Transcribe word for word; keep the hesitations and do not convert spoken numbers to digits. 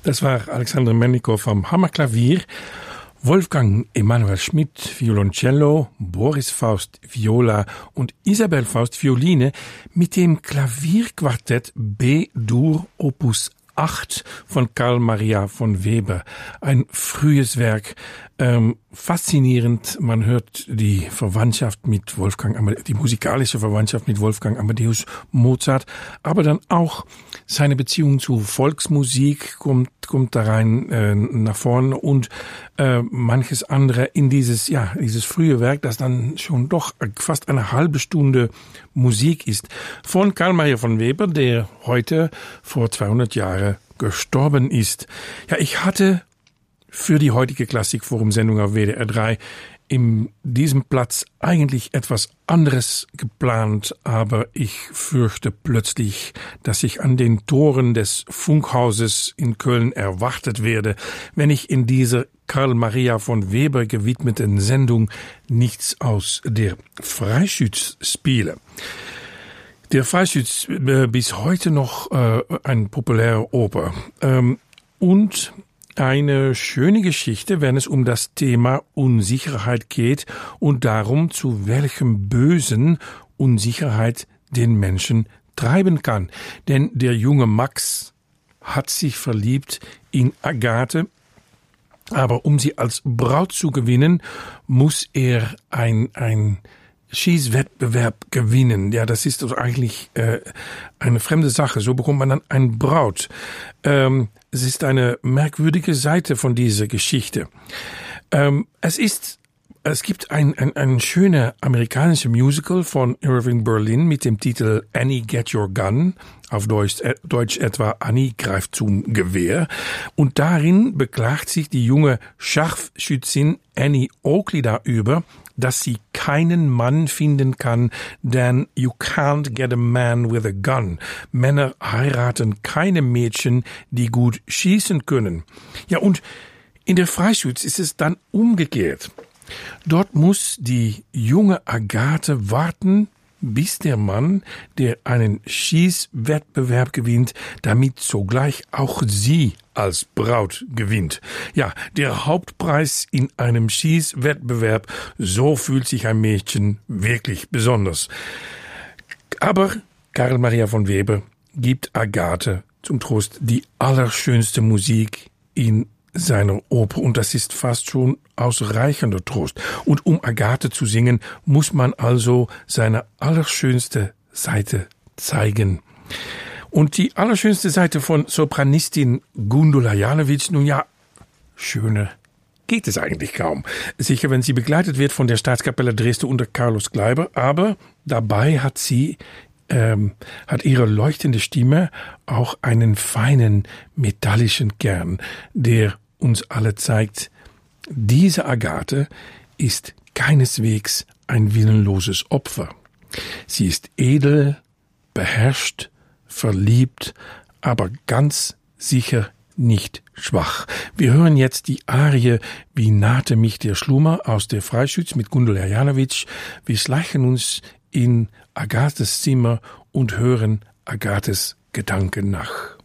Das war Alexander Melnikow am Hammerklavier, Wolfgang Emanuel Schmidt Violoncello, Boris Faust Viola und Isabel Faust Violine mit dem Klavierquartett B-Dur Opus acht von Carl Maria von Weber. Ein frühes Werk, ähm, faszinierend. Man hört die Verwandtschaft mit Wolfgang, die musikalische Verwandtschaft mit Wolfgang Amadeus Mozart, aber dann auch seine Beziehung zu Volksmusik kommt, kommt da rein äh, nach vorne und äh, manches andere in dieses, ja, dieses frühe Werk, das dann schon doch fast eine halbe Stunde Musik ist. Von Carl Maria von Weber, der heute vor zweihundert Jahren gestorben ist. Ja, ich hatte für die heutige Klassikforum-Sendung auf W D R drei in diesem Platz eigentlich etwas anderes geplant, aber ich fürchte plötzlich, dass ich an den Toren des Funkhauses in Köln erwartet werde, wenn ich in dieser Carl Maria von Weber gewidmeten Sendung nichts aus der Freischütz spiele. Der Freischütz äh, bis heute noch äh, ein populäre Oper. Ähm, und eine schöne Geschichte, wenn es um das Thema Unsicherheit geht und darum, zu welchem Bösen Unsicherheit den Menschen treiben kann. Denn der junge Max hat sich verliebt in Agathe, aber um sie als Braut zu gewinnen, muss er ein, ein Schießwettbewerb gewinnen. Ja, das ist also eigentlich äh, eine fremde Sache. So bekommt man dann ein Braut. Ähm, es ist eine merkwürdige Seite von dieser Geschichte. Ähm, es ist, es gibt ein, ein, ein schöner amerikanischer Musical von Irving Berlin mit dem Titel Annie Get Your Gun. Auf Deutsch, äh, Deutsch etwa Annie greift zum Gewehr. Und darin beklagt sich die junge Scharfschützin Annie Oakley darüber, dass sie keinen Mann finden kann, denn you can't get a man with a gun. Männer heiraten keine Mädchen, die gut schießen können. Ja, und in der Freischütz ist es dann umgekehrt. Dort muss die junge Agathe warten, bis der Mann, der einen Schießwettbewerb gewinnt, damit sogleich auch sie als Braut gewinnt. Ja, der Hauptpreis in einem Schießwettbewerb, so fühlt sich ein Mädchen wirklich besonders. Aber Carl Maria von Weber gibt Agathe zum Trost die allerschönste Musik in seiner Oper, und das ist fast schon ausreichender Trost. Und um Agathe zu singen, muss man also seine allerschönste Seite zeigen. Und die allerschönste Seite von Sopranistin Gundula Janowitsch, nun ja, schöner geht es eigentlich kaum. Sicher, wenn sie begleitet wird von der Staatskapelle Dresden unter Carlos Kleiber, aber dabei hat sie Ähm, hat ihre leuchtende Stimme auch einen feinen metallischen Kern, der uns alle zeigt, diese Agathe ist keineswegs ein willenloses Opfer. Sie ist edel, beherrscht, verliebt, aber ganz sicher nicht schwach. Wir hören jetzt die Arie Wie nahte mich der Schlummer aus der Freischütz mit Gundula Janowitsch. Wir schleichen uns in Agathes Zimmer und hören Agathes Gedanken nach.